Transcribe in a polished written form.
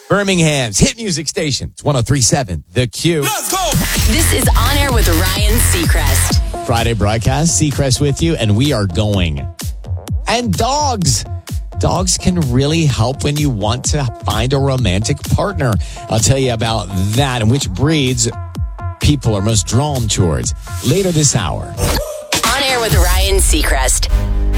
Birmingham's hit music station. It's 103.7 The Q. Let's go. This is On Air with Ryan Seacrest. Friday broadcast, Seacrest with you, and we are going. And dogs. Dogs can really help when you want to find a romantic partner. I'll tell you about that and which breeds people are most drawn towards later this hour. On Air with Ryan Seacrest.